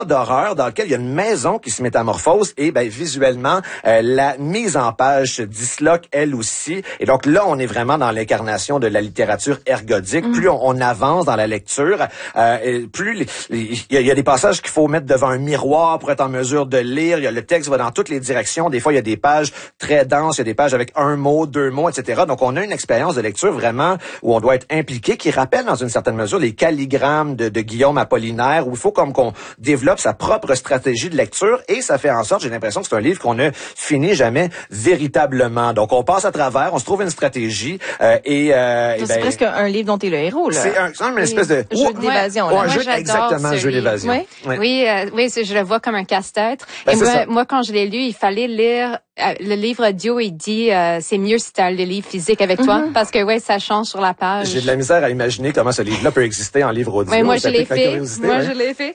d'horreur dans lequel il y a une maison qui se métamorphose et visuellement la mise en page se disloque elle aussi, et donc là on est vraiment dans l'incarnation de la littérature ergodique. Plus on avance dans la lecture, plus il y a des passages qu'il faut mettre devant un miroir pour être en mesure de lire. Il y a le texte va dans toutes les directions, des fois il y a des pages très denses, il y a des pages avec un mot, deux mots, etc. Donc on a une expérience de lecture vraiment où on doit être impliqué, qui rappelle dans une certaine mesure les calligrammes de Guillaume Apollinaire, où il faut comme qu'on développe sa propre stratégie de lecture, et ça fait en sorte, j'ai l'impression que c'est un livre qu'on ne finit jamais véritablement. Donc on passe à travers, on se trouve une stratégie c'est presque un livre dont tu es le héros, là. C'est une espèce de jeu d'évasion. Un jeu, exactement, un jeu d'évasion. Oui, je le vois comme un casse-tête. Et moi, quand je l'ai lu, il fallait lire le livre audio. Il dit c'est mieux si tu as le livre physique avec toi, parce que ça change sur la page. J'ai de la misère à imaginer comment ce livre-là peut exister en livre audio. Oui, moi je l'ai fait. Je l'ai fait.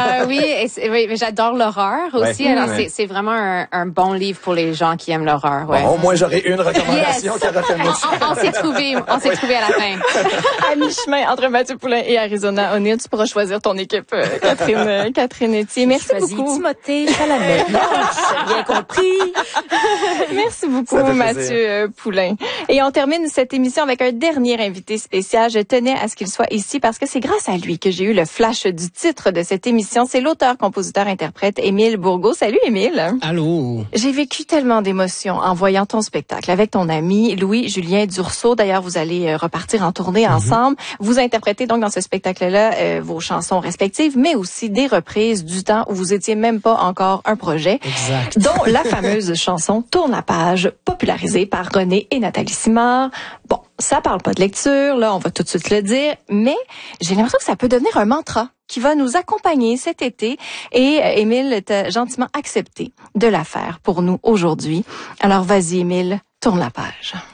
Oui, mais j'adore l'horreur aussi. Alors c'est vraiment un bon livre pour les gens qui aiment l'horreur. Ouais. Bon, au moins j'aurais une recommandation qui aurait fait on s'est trouvé à la fin. À mi-chemin entre Mathieu Poulain et Arizona O'Neil, tu pourras choisir ton équipe, Catherine Etier. Merci beaucoup. Timothée Chalamet. J'ai bien compris. Merci beaucoup, Mathieu Poulain. Et on termine cette émission avec un dernier invité spécial. Je tenais à ce qu'il soit ici parce que c'est grâce à lui que j'ai eu le flash du titre de cette émission. C'est l'auteur, compositeur, interprète Émile Bourgault. Salut, Émile. Allô. J'ai vécu tellement d'émotions en voyant ton spectacle avec ton ami Louis-Julien Dursault. D'ailleurs, vous allez repartir en tournée ensemble. Vous interprétez donc dans ce spectacle-là vos chansons respectives, mais aussi des reprises du temps où vous étiez même pas encore un projet. Exact. Dont la fameuse chanson Tourne la page, popularisée par René et Nathalie Simard. Bon, ça parle pas de lecture, là, on va tout de suite le dire, mais j'ai l'impression que ça peut devenir un mantra qui va nous accompagner cet été, et Émile t'a gentiment accepté de la faire pour nous aujourd'hui. Alors vas-y, Émile, tourne la page.